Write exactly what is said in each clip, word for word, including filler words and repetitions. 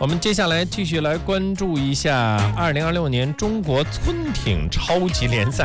我们接下来继续来关注一下二零二六年中国村艇超级联赛。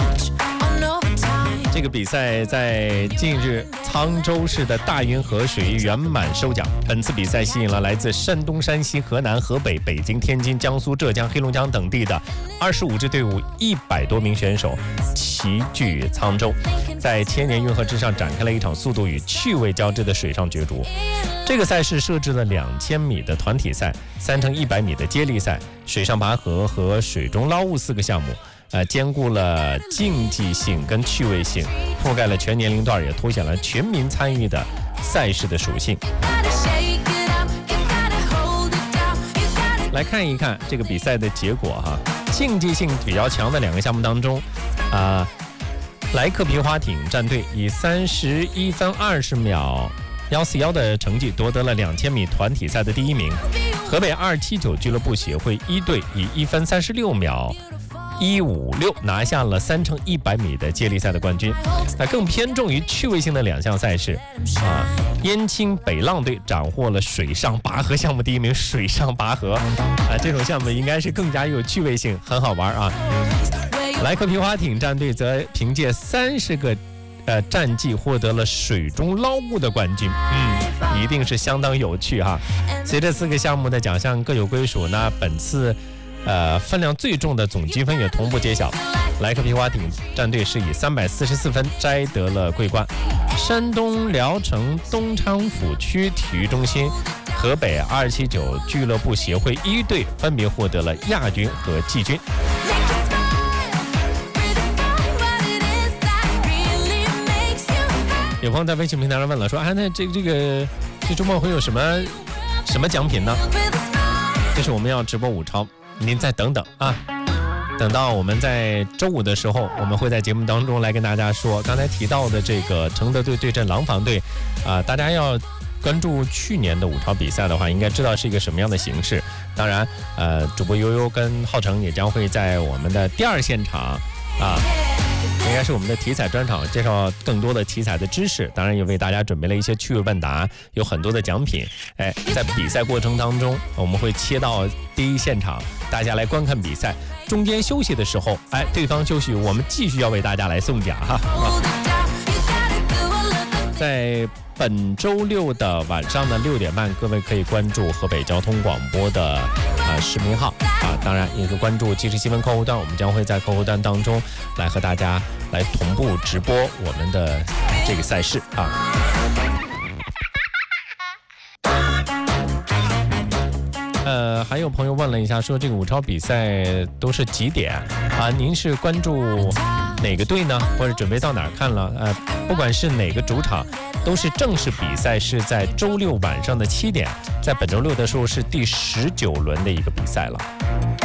这个比赛在近日沧州市的大运河水域圆满收奖。本次比赛吸引了来自山东、山西、河南、河北、北京、天津、江苏、浙江、黑龙江等地的二十五支队伍，一百多名选手齐聚沧州，在千年运河之上展开了一场速度与趣味交织的水上角逐。这个赛事设置了两千米的团体赛、三乘一百米的接力赛、水上拔河和水中捞物四个项目。呃，兼顾了竞技性跟趣味性，覆盖了全年龄段，也凸显了全民参与的赛事的属性。来看一看这个比赛的结果哈，竞技性比较强的两个项目当中，啊、呃，莱克皮划艇战队以三十一分二十秒幺四幺的成绩夺得了两千米团体赛的第一名。河北二七九俱乐部协会一队以一分三十六秒一五六拿下了三乘一百米的接力赛的冠军。那更偏重于趣味性的两项赛事啊，燕青北浪队斩获了水上拔河项目第一名。水上拔河啊，这种项目应该是更加有趣味性，很好玩啊。莱克皮划艇战队则凭借三十个呃战绩获得了水中捞物的冠军，嗯，一定是相当有趣哈。随着四个项目的奖项各有归属，那本次呃，分量最重的总积分也同步揭晓。莱克皮划艇战队是以三百四十四分摘得了桂冠。山东聊城东昌府区体育中心、河北二七九俱乐部协会一队分别获得了亚军和季军。有朋友在微信平台上问了，说：“啊，那这个这个这周末会有什么什么奖品呢？”这是我们要直播五超。您再等等啊，等到我们在周五的时候，我们会在节目当中来跟大家说刚才提到的这个承德队对阵廊坊队啊，大家要关注去年的五超比赛的话，应该知道是一个什么样的形式。当然，呃，主播悠悠跟浩成也将会在我们的第二现场啊，应该是我们的体彩专场，介绍更多的体彩的知识，当然也为大家准备了一些趣味问答，有很多的奖品。哎，在比赛过程当中，我们会切到第一现场，大家来观看比赛。中间休息的时候，哎，对方休息，我们继续要为大家来送奖哈。在本周六的晚上的六点半，各位可以关注河北交通广播的啊视频号啊，当然也是关注即时新闻客户端，我们将会在客户端当中来和大家来同步直播我们的这个赛事啊。呃，还有朋友问了一下，说这个五超比赛都是几点啊？您是关注哪个队呢？或者准备到哪儿看了？呃，不管是哪个主场，都是正式比赛是在周六晚上的七点，在本周六的时候是第十九轮的一个比赛了。